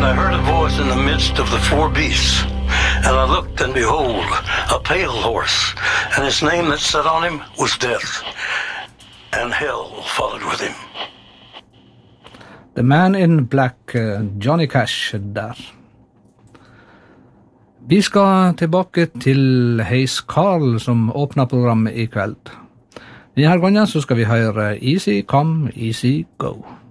I heard a voice in the midst of the four beasts. And I looked, and behold, a pale horse, and his name that sat on him was Death, and hell followed with him. The Man in Black, Johnny Cash der. Vi skal tilbake til Hayes Carll som åpner programmet i kveld. Denne gangen så skal vi høre Easy Come, Easy Go.